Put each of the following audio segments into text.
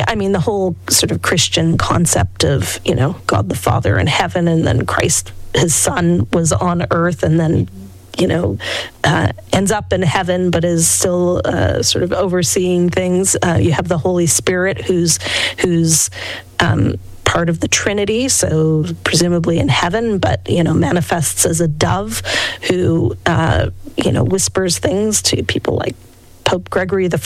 I mean, the whole sort of Christian concept of, God the Father in heaven, and then Christ, his son, was on earth, and then ends up in heaven, but is still sort of overseeing things. You have the Holy Spirit, who's part of the Trinity, so presumably in heaven, but manifests as a dove who whispers things to people like Pope Gregory I,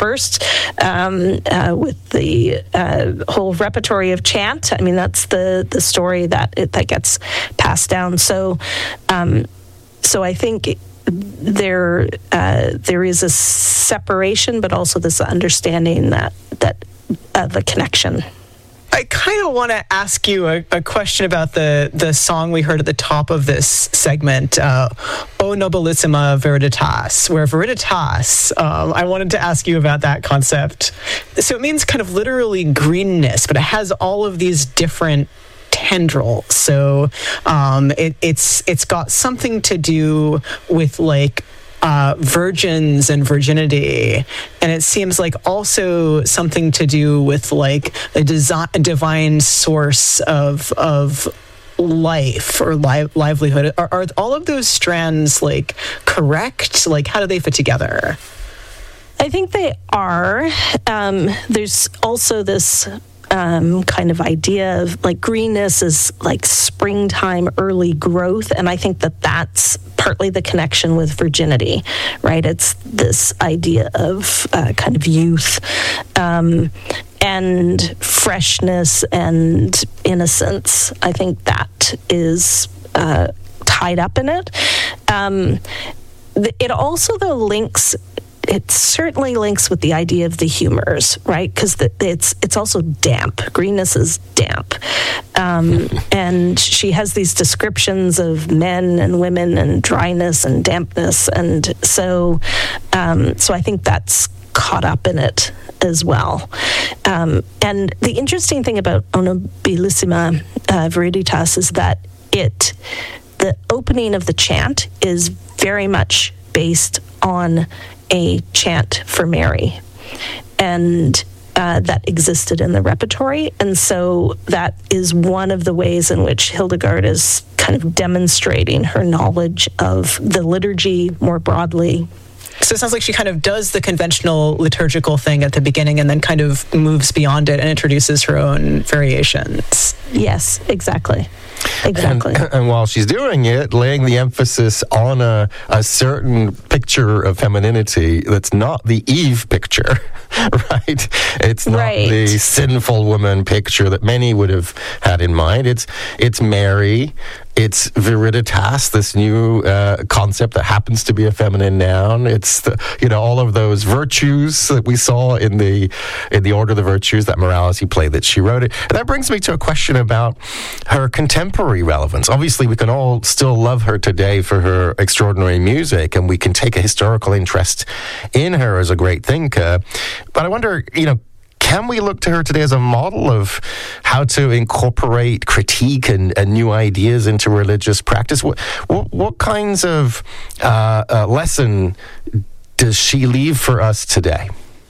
with the whole repertory of chant. I mean, that's the story that gets passed down. So I think there is a separation, but also this understanding that of a connection. I kind of want to ask you a question about the song we heard at the top of this segment, O Nobilissima Veriditas, where Veriditas, I wanted to ask you about that concept. So it means kind of literally greenness, but it has all of these different tendrils. So it's got something to do with like virgins and virginity, and it seems like also something to do with like a divine source of life or livelihood. Are all of those strands like correct? Like, how do they fit together? I think they are. There's also this kind of idea of like greenness is like springtime, early growth, and I think that's partly the connection with virginity, right? It's this idea of kind of youth and freshness and innocence. I think that is tied up in it. It also, though, it certainly links with the idea of the humors, right? Because it's also damp. Greenness is damp. And she has these descriptions of men and women and dryness and dampness. And so I think that's caught up in it as well. And the interesting thing about O Nobilissima Veriditas is that the opening of the chant is very much based on a chant for Mary, and that existed in the repertory. And so that is one of the ways in which Hildegard is kind of demonstrating her knowledge of the liturgy more broadly. So it sounds like she kind of does the conventional liturgical thing at the beginning and then kind of moves beyond it and introduces her own variations. Yes, exactly. And while she's doing it, laying the emphasis on a certain picture of femininity that's not the Eve picture, right? It's not the sinful woman picture that many would have had in mind. It's Mary. It's viriditas, this new concept that happens to be a feminine noun. It's all of those virtues that we saw in the Order of the Virtues, that morality play that she wrote. And that brings me to a question about her contemporary relevance. Obviously, we can all still love her today for her extraordinary music, and we can take a historical interest in her as a great thinker. But I wonder, can we look to her today as a model of how to incorporate critique and new ideas into religious practice? What kinds of lesson does she leave for us today?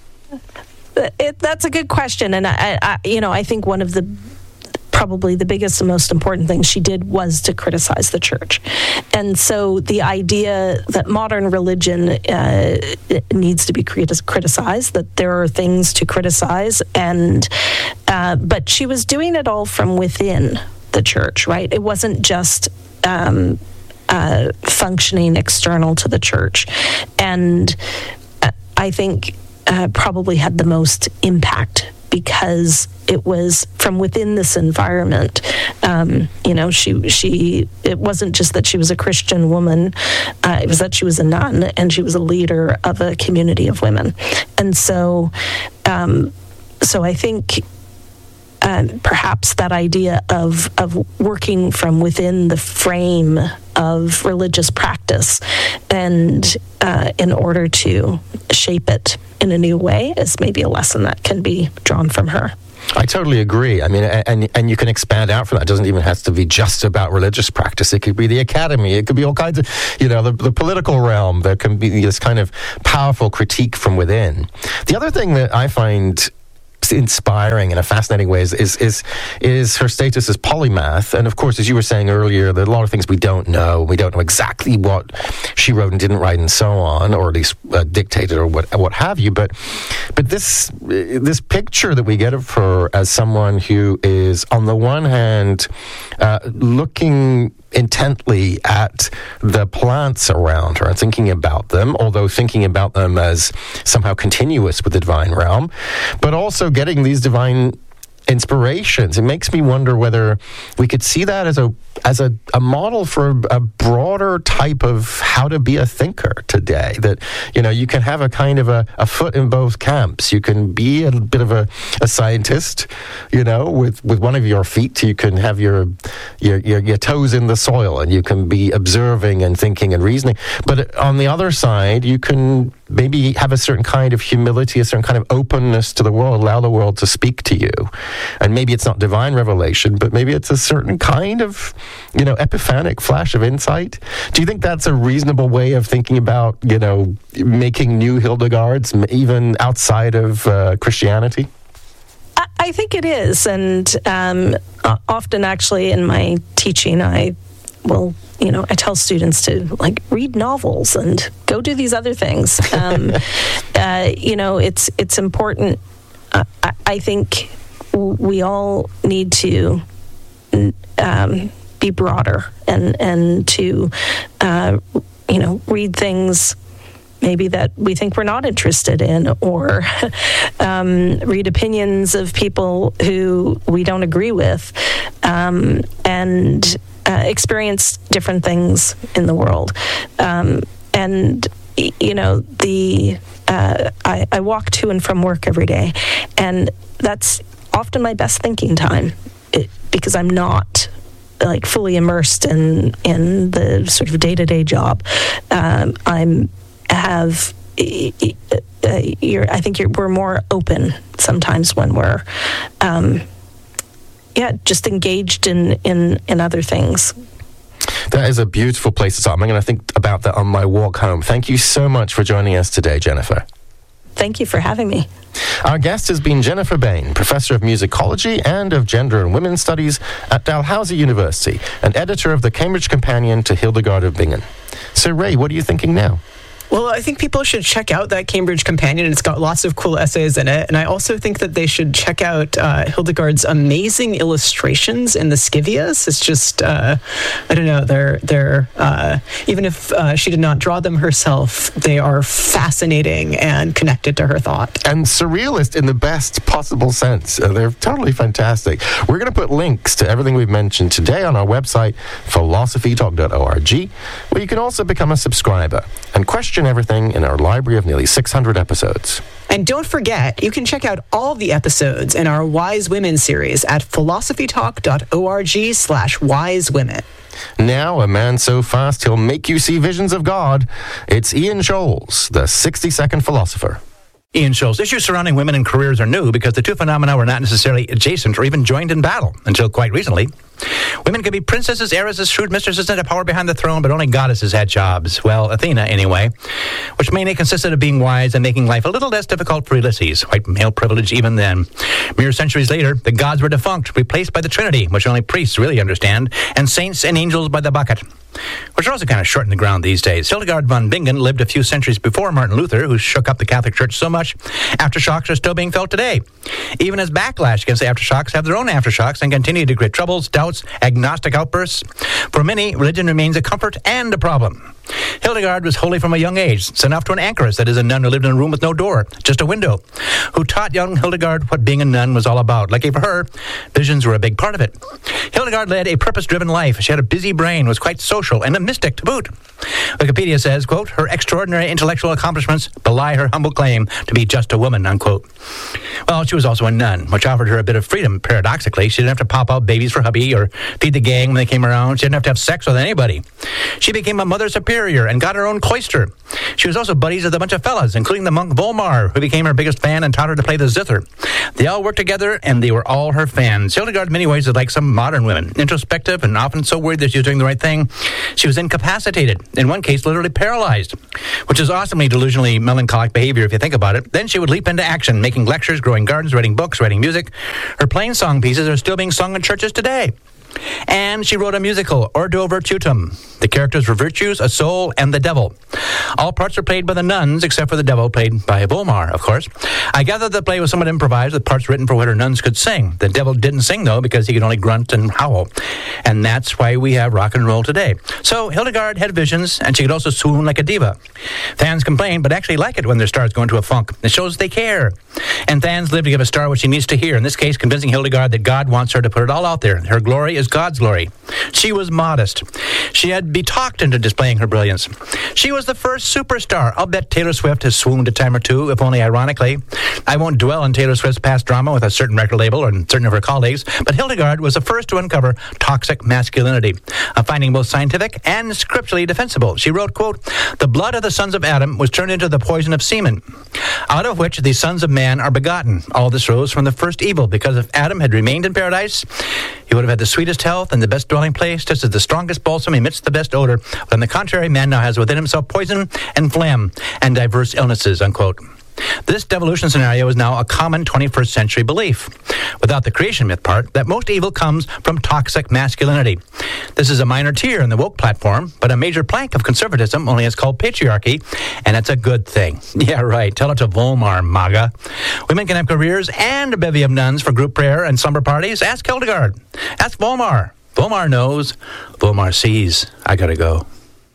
That's a good question, and I think one of the probably the biggest and most important thing she did was to criticize the church. And so the idea that modern religion needs to be criticized, that there are things to criticize, but she was doing it all from within the church, right? It wasn't just functioning external to the church. And I think probably had the most impact because it was from within this environment. It wasn't just that she was a Christian woman, it was that she was a nun and she was a leader of a community of women. And so I think perhaps that idea of working from within the frame of religious practice and in order to shape it in a new way is maybe a lesson that can be drawn from her. I totally agree. I mean, and you can expand out from that. It doesn't even have to be just about religious practice. It could be the academy. It could be all kinds of, the political realm. There can be this kind of powerful critique from within. The other thing that I find inspiring in a fascinating way is her status as polymath. And of course, as you were saying earlier, there are a lot of things we don't know. We don't know exactly what she wrote and didn't write and so on, or at least dictated or what have you. But this picture that we get of her as someone who is, on the one hand, looking intently at the plants around her and thinking about them, although thinking about them as somehow continuous with the divine realm, but also getting these divine inspirations. It makes me wonder whether we could see that as a model for a broader type of how to be a thinker today. That, you can have a kind of a foot in both camps. You can be a bit of a scientist, with one of your feet. You can have your toes in the soil, and you can be observing and thinking and reasoning. But on the other side, you can maybe have a certain kind of humility, a certain kind of openness to the world, allow the world to speak to you. And maybe it's not divine revelation, but maybe it's a certain kind of, epiphanic flash of insight. Do you think that's a reasonable way of thinking about, making new Hildegards, even outside of Christianity? I think it is. And often, actually, in my teaching, I tell students to read novels and go do these other things. It's important. I think we all need to be broader and to read things maybe that we think we're not interested in, or read opinions of people who we don't agree with, and experience different things in the world. I walk to and from work every day, and that's often my best thinking time, because I'm not fully immersed in the sort of day-to-day job. I think we're more open sometimes when we're just engaged in other things. That is a beautiful place to start. I'm going to think about that on my walk home. Thank you so much for joining us today, Jennifer. Thank you for having me. Our guest has been Jennifer Bain, Professor of Musicology and of Gender and Women's Studies at Dalhousie University, and editor of the Cambridge Companion to Hildegard of Bingen. So, Ray, what are you thinking now? Well, I think people should check out that Cambridge Companion. It's got lots of cool essays in it. And I also think that they should check out Hildegard's amazing illustrations in the Scivias. It's just, I don't know, they're even if she did not draw them herself, they are fascinating and connected to her thought. And surrealist in the best possible sense. They're totally fantastic. We're going to put links to everything we've mentioned today on our website, philosophytalk.org, where you can also become a subscriber and question everything in our library of nearly 600 episodes. And don't forget, you can check out all the episodes in our Wise Women series at philosophytalk.org/wisewomen. Now, a man so fast he'll make you see visions of God. It's Ian Scholes, the 60-second philosopher. Ian Scholes. Issues surrounding women and careers are new because the two phenomena were not necessarily adjacent or even joined in battle until quite recently. Women could be princesses, heiresses, shrewd mistresses, and a power behind the throne, but only goddesses had jobs. Well, Athena, anyway, which mainly consisted of being wise and making life a little less difficult for Ulysses. White male privilege even then. Mere centuries later, the gods were defunct, replaced by the Trinity, which only priests really understand, and saints and angels by the bucket, which are also kind of short in the ground these days. Hildegard von Bingen lived a few centuries before Martin Luther, who shook up the Catholic Church so much, aftershocks are still being felt today. Even as backlash against the aftershocks have their own aftershocks and continue to create troubles, doubts, agnostic outbursts. For many, religion remains a comfort and a problem. Hildegard was holy from a young age, sent off to an anchoress, that is a nun who lived in a room with no door, just a window, who taught young Hildegard what being a nun was all about. Lucky for her, visions were a big part of it. Hildegard led a purpose-driven life. She had a busy brain, was quite social, and a mystic to boot. Wikipedia says, quote, her extraordinary intellectual accomplishments belie her humble claim to be just a woman, unquote. Well, she was also a nun, which offered her a bit of freedom, paradoxically. She didn't have to pop out babies for hubby or feed the gang when they came around. She didn't have to have sex with anybody. She became a mother superior superior and got her own cloister. She was also buddies with a bunch of fellas, including the monk Volmar, who became her biggest fan and taught her to play the zither. They all worked together, and they were all her fans. Hildegard, in many ways, is like some modern women, introspective and often so worried that she was doing the right thing. She was incapacitated, in one case, literally paralyzed, which is awesomely delusionally melancholic behavior if you think about it. Then she would leap into action, making lectures, growing gardens, writing books, writing music. Her plain song pieces are still being sung in churches today. And she wrote a musical, Ordo Virtutum. The characters were virtues, a soul, and the devil. All parts were played by the nuns, except for the devil, played by Volmar, of course. I gather the play was somewhat improvised, with parts written for what her nuns could sing. The devil didn't sing, though, because he could only grunt and howl. And that's why we have rock and roll today. So Hildegard had visions, and she could also swoon like a diva. Fans complain, but actually like it when their stars go into a funk. It shows they care. And fans live to give a star what she needs to hear. In this case, convincing Hildegard that God wants her to put it all out there. Her glory is God's glory. She was modest. She had to be talked into displaying her brilliance. She was the first superstar. I'll bet Taylor Swift has swooned a time or two, if only ironically. I won't dwell on Taylor Swift's past drama with a certain record label and certain of her colleagues, but Hildegard was the first to uncover toxic masculinity, a finding both scientific and scripturally defensible. She wrote, quote, "The blood of the sons of Adam was turned into the poison of semen, out of which the sons of man are begotten. All this rose from the first evil, because if Adam had remained in paradise, he would have had the sweetest health and the best dwelling place, just as the strongest balsam emits the best odor. But on the contrary, man now has within himself poison and phlegm and diverse illnesses," unquote. This devolution scenario is now a common 21st century belief, without the creation myth part, that most evil comes from toxic masculinity. This is a minor tier in the woke platform, but a major plank of conservatism, only it's called patriarchy, and it's a good thing. Yeah, right. Tell it to Volmar, MAGA. Women can have careers and a bevy of nuns for group prayer and slumber parties. Ask Hildegard. Ask Volmar. Volmar knows. Volmar sees. I gotta go.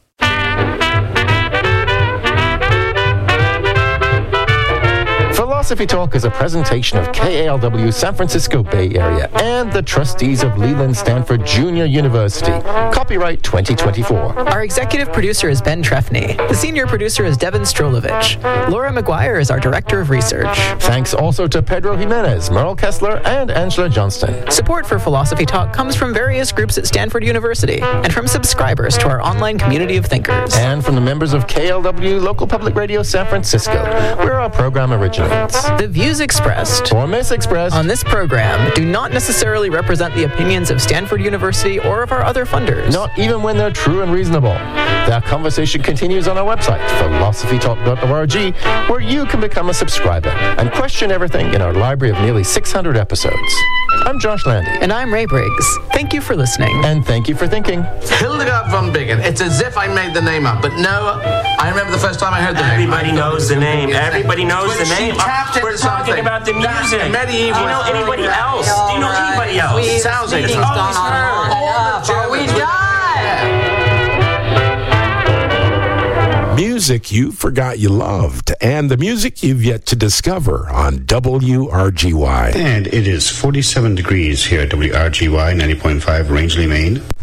Philosophy Talk is a presentation of KALW San Francisco Bay Area and the trustees of Leland Stanford Junior University. Copyright 2024. Our executive producer is Ben Trefny. The senior producer is Devin Strolovich. Laura McGuire is our director of research. Thanks also to Pedro Jimenez, Merle Kessler, and Angela Johnston. Support for Philosophy Talk comes from various groups at Stanford University and from subscribers to our online community of thinkers. And from the members of KLW Local Public Radio San Francisco, where our program originates. The views expressed or misexpressed on this program do not necessarily represent the opinions of Stanford University or of our other funders. Not even when they're true and reasonable. That conversation continues on our website, philosophytalk.org, where you can become a subscriber and question everything in our library of nearly 600 episodes. I'm Josh Landy. And I'm Ray Briggs. Thank you for listening. And thank you for thinking. Hildegard von Bingen. It's as if I made the name up, but no, I remember the first time I heard the name. Everybody knows the name. Everybody knows the name. We're talking about the music. Medieval. Do you know anybody else? Do you know anybody else? It sounds like it's always heard. All the Germans. Music you forgot you loved, and the music you've yet to discover on WRGY. And it is 47 degrees here at WRGY 90.5 Rangeley, Maine.